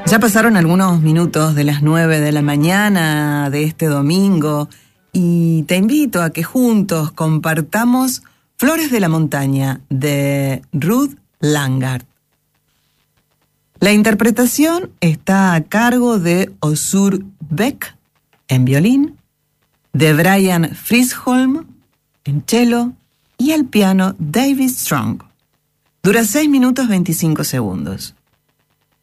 Ya pasaron algunos minutos de las 9 de la mañana de este domingo y te invito a que juntos compartamos Flores de la Montaña de Ruth Langard. La interpretación está a cargo de Osur Beck en violín, de Brian Frisholm en cello y al piano David Strong. Dura 6 minutos 25 segundos.